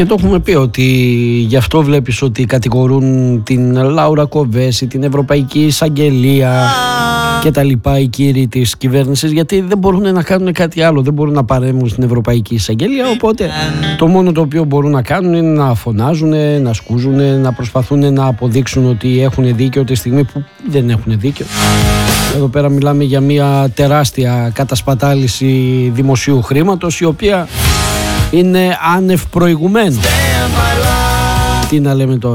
Και το έχουμε πει ότι γι' αυτό βλέπεις ότι κατηγορούν την Λάουρα Κοβέση, την Ευρωπαϊκή Εισαγγελία και τα λοιπά οι κύριοι της κυβέρνησης, γιατί δεν μπορούν να κάνουν κάτι άλλο, δεν μπορούν να παρέμβουν στην Ευρωπαϊκή Εισαγγελία, οπότε το μόνο το οποίο μπορούν να κάνουν είναι να φωνάζουν, να σκούζουν, να προσπαθούν να αποδείξουν ότι έχουν δίκιο τη στιγμή που δεν έχουν δίκιο. Εδώ πέρα μιλάμε για μια τεράστια κατασπατάληση δημοσίου χρήματος, η οποία είναι άνευ προηγουμένου. Τι να λέμε τώρα.